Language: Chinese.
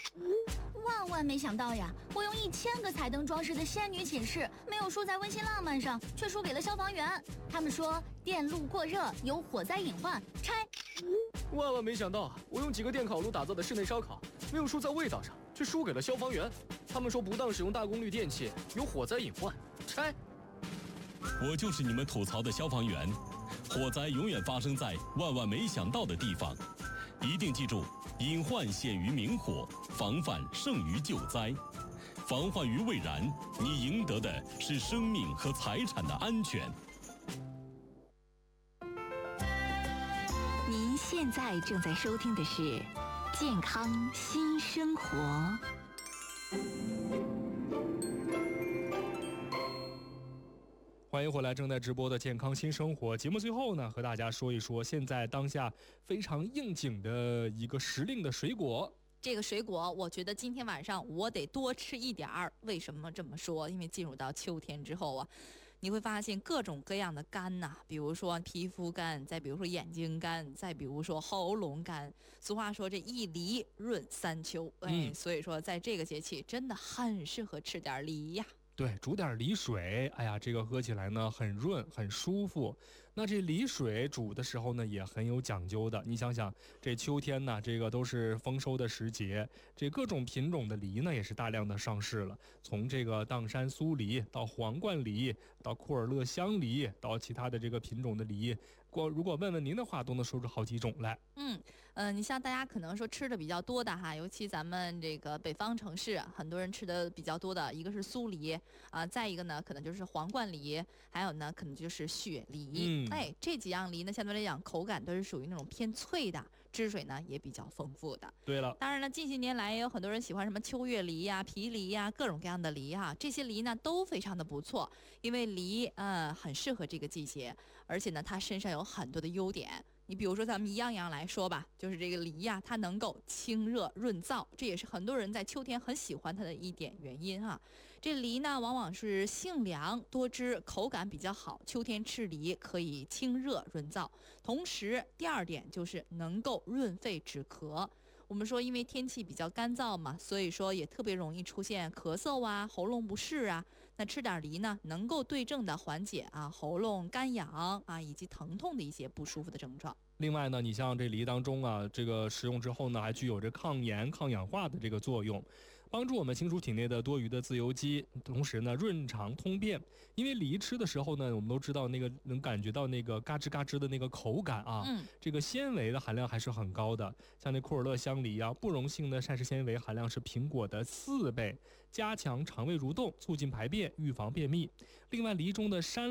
万万没想到呀！我用1000个彩灯装饰的仙女寝室，没有输在温馨浪漫上，却输给了消防员。他们说电路过热有火灾隐患，拆。 万万没想到，我用几个电烤炉打造的室内烧烤，没有输在味道上，却输给了消防员。他们说不当使用大功率电器有火灾隐患，拆。 我就是你们吐槽的消防员，火灾永远发生在万万没想到的地方，一定记住，隐患限于明火，防范胜于救灾。防患于未然，你赢得的是生命和财产的安全。 您现在正在收听的是《健康新生活》。 欢迎回来，正在直播的健康新生活节目。最后呢，和大家说一说现在当下非常应景的一个时令的水果。 这个水果我觉得今天晚上我得多吃一点儿。为什么这么说？因为进入到秋天之后啊，你会发现各种各样的干呐，比如说皮肤干，再比如说眼睛干，再比如说喉咙干。俗话说这一梨润3秋，所以说在这个节气真的很适合吃点梨呀。 对，煮点梨水，哎呀，这个喝起来呢很润很舒服。那这梨水煮的时候呢也很有讲究的。你想想，这秋天呢，这个都是丰收的时节，这各种品种的梨呢也是大量的上市了。从这个砀山酥梨到皇冠梨，到库尔勒香梨，到其他的这个品种的梨，如果问问您的话，都能说出好几种来。 你像大家可能说吃的比较多的哈，尤其咱们这个北方城市，很多人吃的比较多的一个是酥梨啊，再一个呢可能就是皇冠梨，还有呢可能就是雪梨。这几样梨呢相对来讲口感都是属于那种偏脆的，汁水呢也比较丰富的。 对了， 当然了，近些年来也有很多人喜欢什么秋月梨呀、皮梨呀，各种各样的梨哈，这些梨呢都非常的不错，因为梨很适合这个季节，而且呢它身上有很多的优点。你比如说咱们一样样来说吧，就是这个梨呀，它能够清热润燥，这也是很多人在秋天很喜欢它的一点原因哈。这梨呢往往是性凉多汁，口感比较好，秋天吃梨可以清热润燥。同时第二点就是能够润肺止咳。我们说因为天气比较干燥嘛，所以说也特别容易出现咳嗽啊、喉咙不适啊。那吃点梨呢，能够对症的缓解喉咙干痒啊以及疼痛的一些不舒服的症状。 另外呢，你像这梨当中啊，这个食用之后呢，还具有着抗炎、抗氧化的这个作用，帮助我们清除体内的多余的自由基，同时呢润肠通便。因为梨吃的时候呢，我们都知道那个能感觉到那个嘎吱嘎吱的那个口感啊，这个纤维的含量还是很高的。像那库尔勒香梨啊，不溶性的膳食纤维含量是苹果的4倍，加强肠胃蠕动，促进排便，预防便秘。另外，梨中的山